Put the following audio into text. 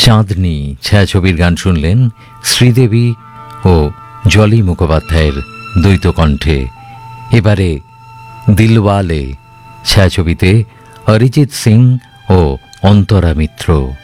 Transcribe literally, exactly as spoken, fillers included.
চাঁদনি ছায়াছবির গান শুনলেন শ্রীদেবী ও জলি মুখোপাধ্যায়ের দ্বৈত কণ্ঠে। এবারে দিলওয়ালে ছায়াছবিতে অরিজিৎ সিং ও অন্তরা মিত্র।